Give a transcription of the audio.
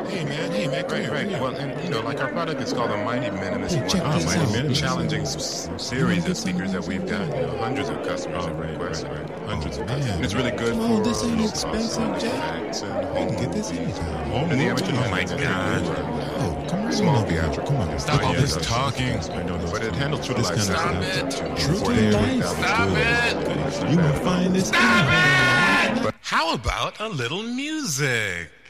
Hey man, come here. Right. Well, and like our product is called the Mighty Men, and this is one of Mighty the Men. most challenging series of speakers that we've got. Hundreds of customers have requested. Hundreds of customers. And it's really good Come on, for this ain't low expensive, cost Jack. effects and You home can get this movies. anytime. And the average Oh my God. Oh, come on. Small over here. theatrical. Come on. Stop all this talking. I know those. But it handles true to This life kind of sound. stuff. Stop True to life. Stop it. You will find this. How about a little music?